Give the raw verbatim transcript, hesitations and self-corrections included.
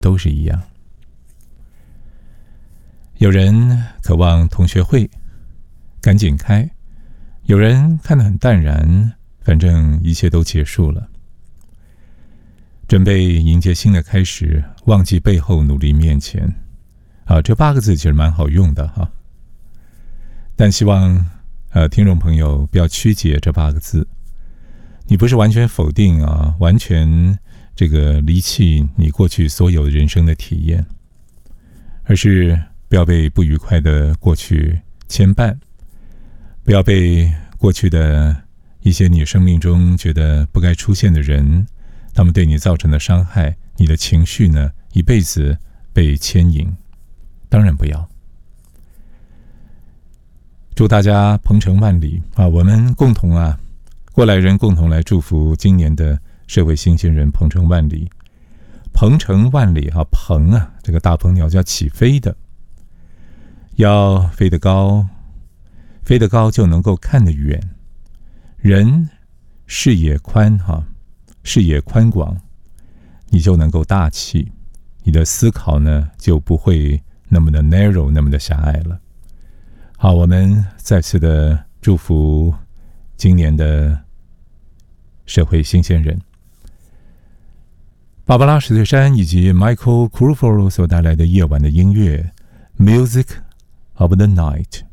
都是一样。有人渴望同学会赶紧开，有人看得很淡然，反正一切都结束了。准备迎接新的开始，忘记背后，努力面前。啊，这八个字其实蛮好用的哈。但希望呃听众朋友不要曲解这八个字。你不是完全否定啊，完全这个离弃你过去所有人生的体验，而是不要被不愉快的过去牵绊，不要被过去的一些你生命中觉得不该出现的人，他们对你造成的伤害，你的情绪呢，一辈子被牵引。当然不要。祝大家鹏程万里啊！我们共同啊，过来人共同来祝福今年的社会新鲜人鹏程万里。鹏程万里啊，鹏啊，这个大鹏鸟叫起飞的，要飞得高，飞得高就能够看得远。人视野宽哈，视野宽广，你就能够大气，你的思考呢就不会那么的 narrow， 那么的狭隘了。好，我们再次的祝福今年的社会新鲜人。芭芭拉史翠珊以及 Michael Crufolo 所带来的夜晚的音乐 Music of the Night。